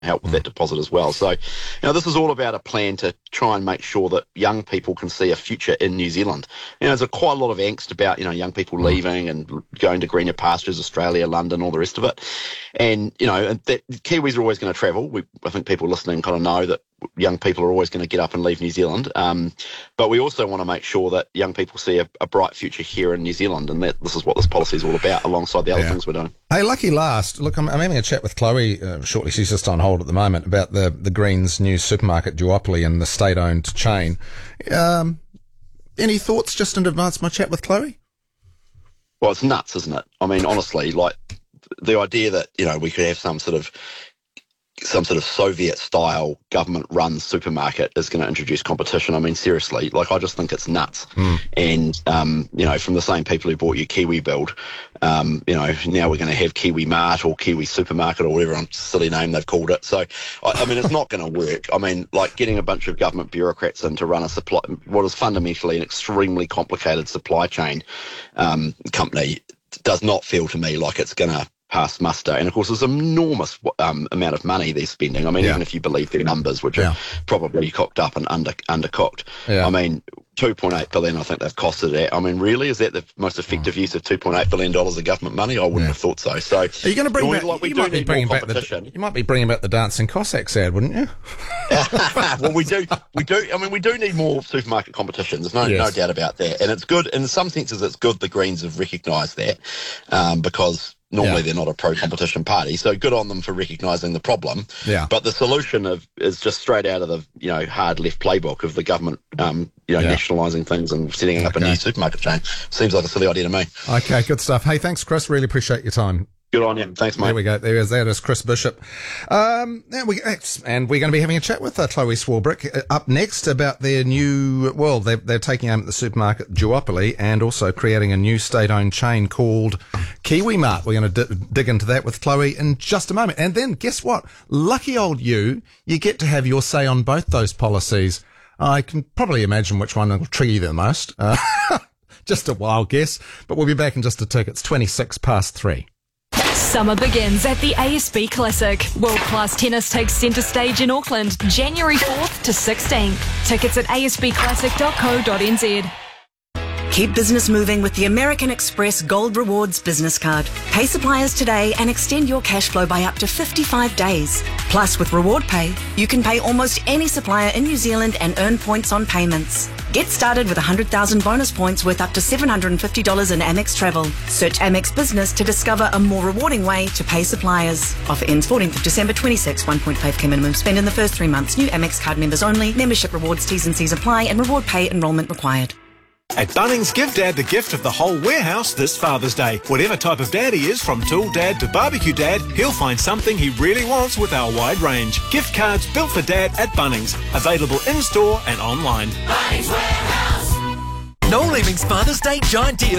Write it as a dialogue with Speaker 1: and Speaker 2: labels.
Speaker 1: help with that deposit as well. So, this is all about a plan to try and make sure that young people can see a future in New Zealand. There's quite a lot of angst about, young people leaving and going to greener pastures, Australia, London, all the rest of it. And, that Kiwis are always going to travel. I think people listening kind of know that young people are always going to get up and leave New Zealand. But we also want to make sure that young people see a bright future here in New Zealand, and that this is what this policy is all about, alongside the other things we're doing.
Speaker 2: Hey, lucky last. Look, I'm having a chat with Chloe shortly. She's just on hold at the moment about the Greens' new supermarket duopoly and the state-owned chain. Any thoughts just in advance of my chat with Chloe?
Speaker 1: Well, it's nuts, isn't it? I mean, honestly, like the idea that, we could have some sort of Soviet-style government-run supermarket is going to introduce competition. I mean, seriously, I just think it's nuts. And, from the same people who bought you Kiwi Build, now we're going to have Kiwi Mart or Kiwi Supermarket or whatever silly name they've called it. So, I mean, it's not going to work. I mean, getting a bunch of government bureaucrats in to run what is fundamentally an extremely complicated supply chain company does not feel to me like it's going to pass muster. And of course, there's an enormous amount of money they're spending. I mean, even if you believe their numbers, which are probably cocked up and undercooked. I mean, 2.8 billion, I think they've costed it. I mean, really, is that the most effective use of $2.8 billion of government money? I wouldn't have thought so. So,
Speaker 2: are you going to bring back? You might be bringing back the Dancing Cossacks ad, wouldn't you?
Speaker 1: Well, we do. I mean, we do need more supermarket competition. There's no doubt about that. And it's good in some senses. It's good the Greens have recognised that because normally they're not a pro-competition party, so good on them for recognising the problem. But the solution is just straight out of the hard left playbook of the government, nationalising things and setting up a new supermarket chain. Seems like a silly idea to me.
Speaker 2: Okay, good stuff. Hey, thanks, Chris. Really appreciate your time.
Speaker 1: Good on you. Thanks, mate.
Speaker 2: There we go. That is Chris Bishop. And we're going to be having a chat with Chloe Swarbrick up next about their new, they're taking aim at the supermarket duopoly and also creating a new state-owned chain called Kiwi Mart. We're going to dig into that with Chloe in just a moment. And then guess what? Lucky old you get to have your say on both those policies. I can probably imagine which one will trigger you the most. Just a wild guess. But we'll be back in just a tick. It's 3:26.
Speaker 3: Summer begins at the ASB Classic. World-class tennis takes centre stage in Auckland, January 4th to 16th. Tickets at asbclassic.co.nz.
Speaker 4: Keep business moving with the American Express Gold Rewards business card. Pay suppliers today and extend your cash flow by up to 55 days. Plus, with Reward Pay, you can pay almost any supplier in New Zealand and earn points on payments. Get started with 100,000 bonus points worth up to $750 in Amex Travel. Search Amex Business to discover a more rewarding way to pay suppliers. Offer ends 14th of December 26. 1.5k minimum spend in the first 3 months. New Amex card members only. Membership rewards, T's and C's apply, and Reward Pay enrolment required.
Speaker 5: At Bunnings, give Dad the gift of the whole warehouse this Father's Day. Whatever type of dad he is, from tool dad to barbecue dad, he'll find something he really wants with our wide range. Gift cards built for Dad at Bunnings. Available in-store and online.
Speaker 6: Bunnings Warehouse. Noel Leeming's Father's Day giant deal